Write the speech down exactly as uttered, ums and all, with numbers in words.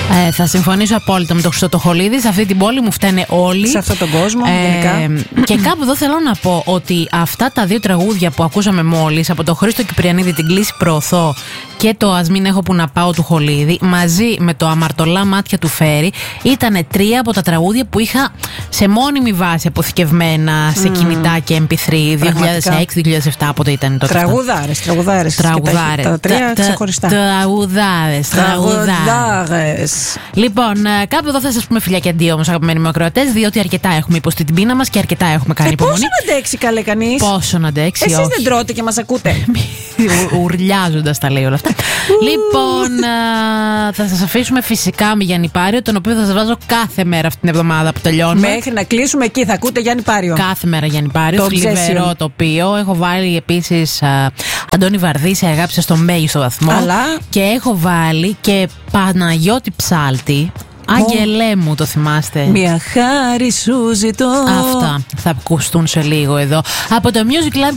Ε, θα συμφωνήσω απόλυτα με τον Χριστοτοχολίδη. Σε αυτή την πόλη μου φταίνε όλοι. Σε αυτόν τον κόσμο, ε, γενικά. Και κάπου εδώ θέλω να πω ότι αυτά τα δύο τραγούδια που ακούσαμε μόλις, από τον Χρήστο Κυπριανίδη, την Κλίση Προωθώ και το Ας μην έχω που να πάω του Χολίδη, μαζί με το Αμαρτωλά μάτια του Φέρι, ήταν τρία από τα τραγούδια που είχα σε μόνιμη βάση αποθηκευμένα σε mm. κινητά και εμ πι θρι δύο χιλιάδες έξι δύο χιλιάδες επτά, πότε ήταν τότε. Τραγουδάρες, τραγουδάρες. Τραγουδάρες. Τα, τα τρία τα, ξεχωριστά. Τραγουδάρες, τραγουδάρες. Λοιπόν, κάπου εδώ θα σας πούμε φιλιά και αντίο όμως, αγαπημένοι μου ακροατές, διότι αρκετά έχουμε υποστεί την πείνα μας και αρκετά έχουμε κάνει ε, υπομονή. Πόσο να αντέξει καλέ κανείς. Πόσο να αντέξει. Εσείς όχι. Δεν τρώτε και μας ακούτε. Ουρλιάζοντας τα λέει όλα αυτά. Λοιπόν, α, θα σας αφήσουμε φυσικά με Γιάννη Πάριο, τον οποίο θα σας βάζω κάθε μέρα αυτή την εβδομάδα που τελειώνουμε. Μέχρι να κλείσουμε εκεί θα ακούτε Γιάννη Πάριο. Κάθε μέρα Γιάννη Πάριο. Θλιβερό τοπίο. Έχω βάλει επίσης α, Αντώνη Βαρδί, σε αγάπησα στο μέγιστο βαθμό. Αλλά... Και έχω βάλει και Παναγιώτη Ψάλτη. Άγγελέ μου, το θυμάστε. Μια χάρη σου ζητώ. Αυτά θα ακουστούν σε λίγο εδώ από το Music Lab